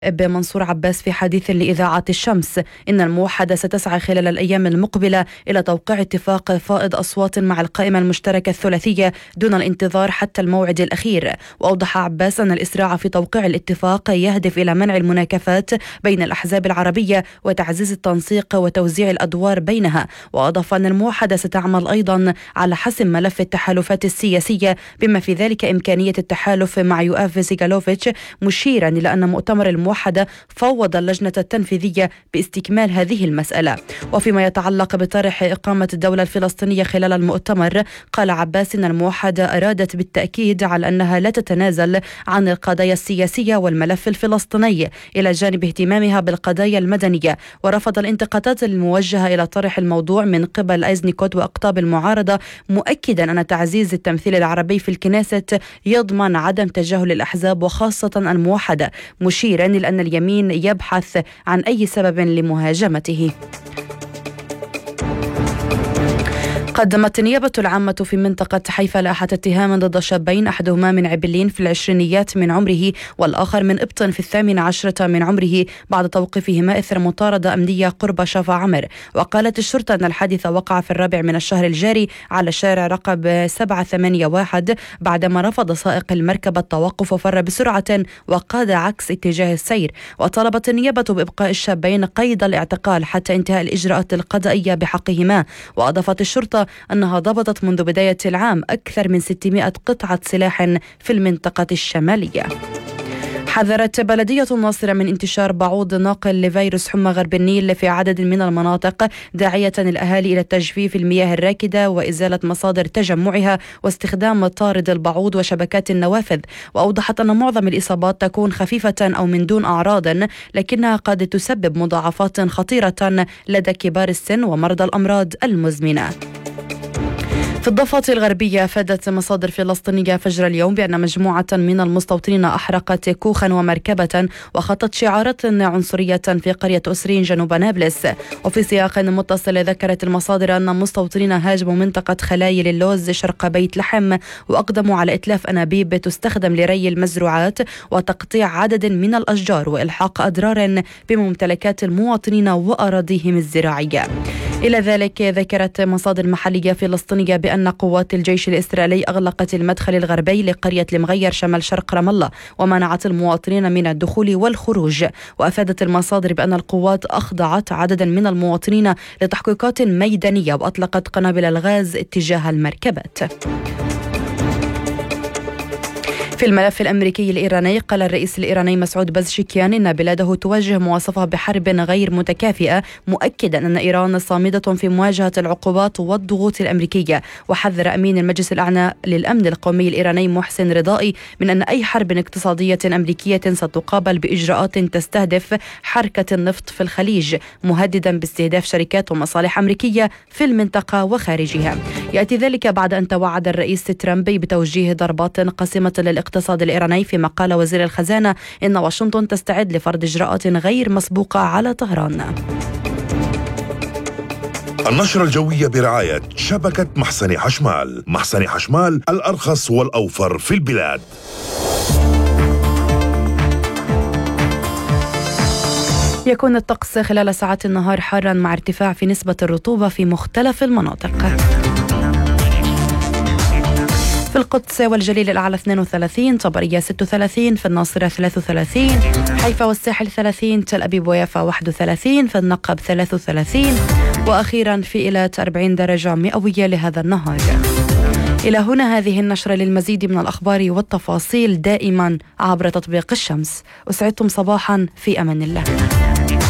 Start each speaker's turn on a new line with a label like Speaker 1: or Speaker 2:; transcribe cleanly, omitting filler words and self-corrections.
Speaker 1: بمنصور عباس في حديث لإذاعة الشمس إن الموحدة ستسعى خلال الأيام المقبلة إلى توقيع اتفاق فائض أصوات مع القائمة المشتركة الثلاثية دون الانتظار حتى الموعد الأخير. وأوضح عباس أن الإسراع في توقيع الاتفاق يهدف إلى منع المناكفات بين الأحزاب العربية وتعزيز التنسيق وتوزيع الأدوار بينها. وأضاف أن الموحدة ستعمل أيضا على حسم ملف التحالفات السياسية بما في ذلك إمكانية التحالف مع يؤاف سيغالوفيتش، مشيرا إلى أن مؤتمر الموحدة فوض اللجنة التنفيذية باستكمال هذه المسألة. وفيما يتعلق بطرح إقامة الدولة الفلسطينية خلال المؤتمر، قال عباس إن الموحدة أرادت بالتأكيد على أنها لا تتنازل عن القضايا السياسية والملف الفلسطيني إلى جانب اهتمامها بالقضايا المدنية. ورفض الانتقادات الموجهة إلى طرح الموضوع من قبل أيزنيكوت وأقطاب المعارضة، مؤكدا أن تعزيز التمثيل العربي في الكنيست يضمن عدم تجاهل الأحزاب وخاصة الموحدة، مشيرا إلى أن اليمين يبحث عن أي سبب لمهاجمته. قدمت النيابة العامة في منطقة حيفا لائحة اتهام ضد شابين، أحدهما من عبلين في العشرينيات من عمره والآخر من إبطن في 18 من عمره، بعد توقيفهما إثر مطاردة أمنية قرب شفا عمر. وقالت الشرطة أن الحادث وقع في 4 من الشهر الجاري على شارع رقم 781 بعدما رفض سائق المركبة التوقف وفر بسرعة وقاد عكس اتجاه السير. وطلبت النيابة بإبقاء الشابين قيد الاعتقال حتى انتهاء الإجراءات القضائية بحقهما. وأضافت الشرطة أنها ضبطت منذ بداية العام أكثر من 600 قطعة سلاح في المنطقة الشمالية. حذرت بلدية الناصرة من انتشار بعوض ناقل لفيروس حمى غرب النيل في عدد من المناطق، داعية الأهالي إلى تجفيف المياه الراكدة وإزالة مصادر تجمعها واستخدام طارد البعوض وشبكات النوافذ. وأوضحت أن معظم الإصابات تكون خفيفة أو من دون أعراض، لكنها قد تسبب مضاعفات خطيرة لدى كبار السن ومرضى الأمراض المزمنة. في الضفة الغربية أفادت مصادر فلسطينية فجر اليوم بأن مجموعة من المستوطنين أحرقت كوخا ومركبة وخطت شعارات عنصرية في قرية أسرين جنوب نابلس. وفي سياق متصل ذكرت المصادر أن مستوطنين هاجموا منطقة خلايل اللوز شرق بيت لحم وأقدموا على إتلاف أنابيب تستخدم لري المزروعات وتقطيع عدد من الأشجار وإلحاق أضرار بممتلكات المواطنين وأراضيهم الزراعية. إلى ذلك ذكرت مصادر محلية فلسطينية بأن قوات الجيش الإسرائيلي أغلقت المدخل الغربي لقرية المغير شمال شرق رام الله ومنعت المواطنين من الدخول والخروج. وأفادت المصادر بأن القوات أخضعت عددا من المواطنين لتحقيقات ميدانية وأطلقت قنابل الغاز اتجاه المركبات. في الملف الأمريكي الإيراني، قال الرئيس الإيراني مسعود بزشكيان إن بلاده تواجه مواصفة بحرب غير متكافئة، مؤكدا أن إيران صامدة في مواجهة العقوبات والضغوط الأمريكية. وحذر أمين المجلس الأعلى للأمن القومي الإيراني محسن رضائي من أن أي حرب اقتصادية أمريكية ستقابل بإجراءات تستهدف حركة النفط في الخليج، مهددا باستهداف شركات ومصالح أمريكية في المنطقة وخارجها. يأتي ذلك بعد أن توعد الرئيس ترامب بتوجيه ضربات قاسمة للاقتصاد الإيراني، فيما قال وزير الخزانة إن واشنطن تستعد لفرض إجراءات غير مسبوقة على طهران.
Speaker 2: النشرة الجوية برعاية شبكة محسن حشمال. محسن حشمال، الأرخص والأوفر في البلاد.
Speaker 1: يكون الطقس خلال ساعات النهار حارا مع ارتفاع في نسبة الرطوبة في مختلف المناطق. في القدس والجليل الأعلى 32، طبرية 36، في الناصرة 33، حيفا والساحل 30، تل أبيب ويافا 31، في النقب 33، وأخيرا في إيلات 40 درجة مئوية لهذا النهار. إلى هنا هذه النشرة. للمزيد من الأخبار والتفاصيل دائما عبر تطبيق الشمس. أسعدتم صباحا، في أمان الله.